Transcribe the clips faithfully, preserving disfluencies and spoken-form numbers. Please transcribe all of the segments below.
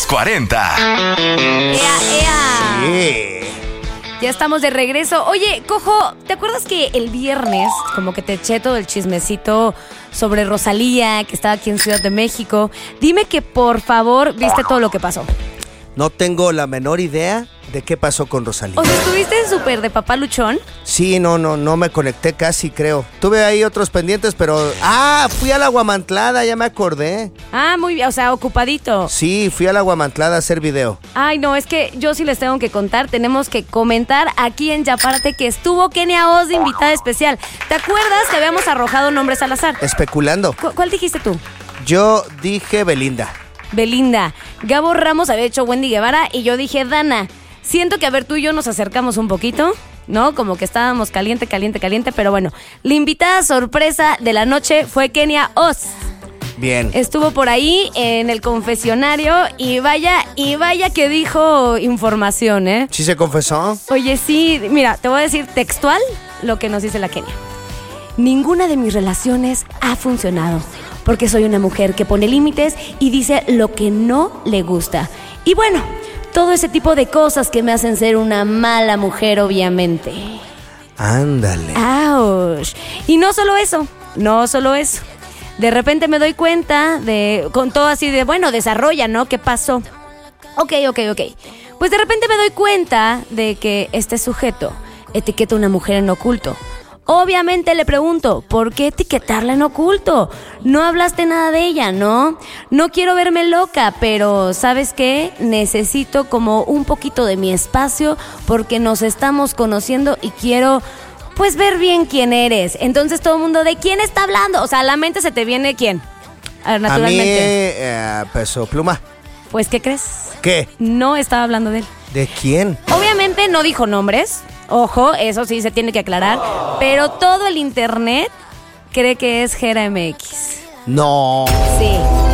cuarenta. ¡Ea, ea! Sí. Ya estamos de regreso. Oye, Cojo, ¿te acuerdas que el viernes como que te eché todo el chismecito sobre Rosalía, que estaba aquí en Ciudad de México? Dime que por favor viste todo lo que pasó. No tengo la menor idea de qué pasó con Rosalía. O sea, ¿estuviste súper de papá luchón? Sí, no, no, no me conecté casi, creo. Tuve ahí otros pendientes, pero... ¡Ah! Fui a la Guamantlada, ya me acordé. Ah, muy bien, o sea, ocupadito. Sí, fui a la Guamantlada a hacer video. Ay, no, es que yo sí les tengo que contar, tenemos que comentar aquí en Yapárate que estuvo Kenia Oz de invitada especial. ¿Te acuerdas que habíamos arrojado nombres al azar? Especulando. ¿Cu- ¿Cuál dijiste tú? Yo dije Belinda. Belinda. Gabo Ramos había hecho Wendy Guevara y yo dije Dana. Siento que, a ver, tú y yo nos acercamos un poquito, ¿no? Como que estábamos caliente, caliente, caliente, pero bueno. La invitada sorpresa de la noche fue Kenia Oz. Bien. Estuvo por ahí en el confesionario y vaya, y vaya que dijo información, ¿eh? ¿Sí se confesó? Oye, sí, mira, te voy a decir textual lo que nos dice la Kenia. Ninguna de mis relaciones ha funcionado, porque soy una mujer que pone límites y dice lo que no le gusta. Y bueno, todo ese tipo de cosas que me hacen ser una mala mujer, obviamente. Ándale. ¡Auch! Y no solo eso, no solo eso. De repente me doy cuenta de, con todo así de, bueno, desarrolla, ¿no? ¿Qué pasó? Ok, ok, ok. Pues de repente me doy cuenta de que este sujeto etiqueta a una mujer en oculto. Obviamente le pregunto, ¿por qué etiquetarla en oculto? No hablaste nada de ella, ¿no? No quiero verme loca, pero ¿sabes qué? Necesito como un poquito de mi espacio porque nos estamos conociendo y quiero, pues, ver bien quién eres. Entonces todo el mundo, ¿de quién está hablando? O sea, a la mente se te viene ¿quién? A ver, naturalmente. A mí, eh, Peso Pluma. Pues, ¿qué crees? ¿Qué? No estaba hablando de él. ¿De quién? Obviamente no dijo nombres. Ojo, eso sí se tiene que aclarar. Pero todo el internet cree que es Jera M X. No. Sí,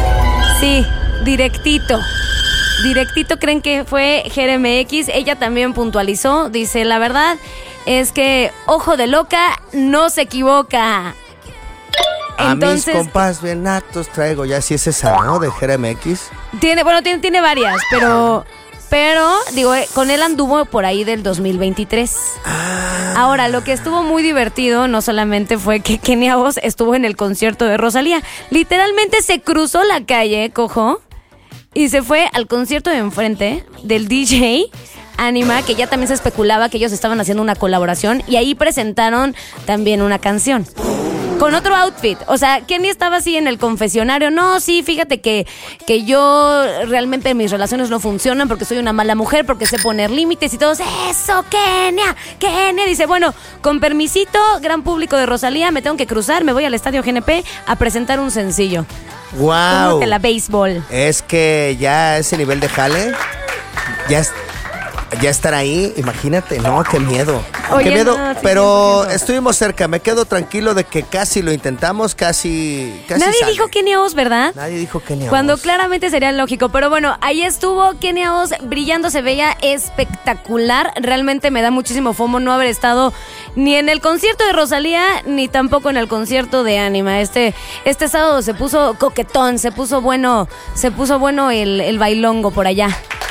sí, directito. Directito creen que fue Jera M X. Ella también puntualizó. Dice, la verdad es que ojo de loca no se equivoca. Entonces, a mis compas bien natos traigo. Ya sí es esa, ¿no? De Jera M X. Tiene, bueno, tiene, tiene varias, pero... Pero, digo, eh, con él anduvo por ahí del dos mil veintitrés. Ah. Ahora, lo que estuvo muy divertido no solamente fue que Kenia Oz estuvo en el concierto de Rosalía. Literalmente se cruzó la calle, Cojo, y se fue al concierto de enfrente del D J Anima, que ya también se especulaba que ellos estaban haciendo una colaboración, y ahí presentaron también una canción. Con otro outfit. O sea, Kenia estaba así en el confesionario. No, sí, fíjate que, que yo realmente mis relaciones no funcionan porque soy una mala mujer, porque sé poner límites y todos. ¡Eso, Kenia! Kenia dice, bueno, con permisito, gran público de Rosalía, me tengo que cruzar, me voy al estadio G N P a presentar un sencillo. ¡Wow! Como que la béisbol. Es que ya ese nivel de jale, ya es... Ya estar ahí, imagínate, no, qué miedo. Oye, qué miedo, no, sí, pero sí, sí, sí. estuvimos cerca, me quedo tranquilo de que casi lo intentamos, casi, casi Nadie sale. dijo Kenia Oz, ¿verdad? Nadie dijo Kenia Oz. Cuando claramente sería lógico, pero bueno, ahí estuvo Kenia Oz brillando, se veía espectacular. Realmente me da muchísimo fomo no haber estado ni en el concierto de Rosalía, ni tampoco en el concierto de Anima. Este, este sábado se puso coquetón, se puso bueno, se puso bueno el, el bailongo por allá.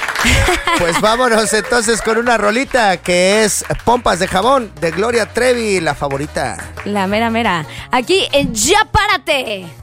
Pues vámonos entonces con una rolita que es Pompas de Jabón de Gloria Trevi, la favorita. La mera mera. Aquí en Ya Párate.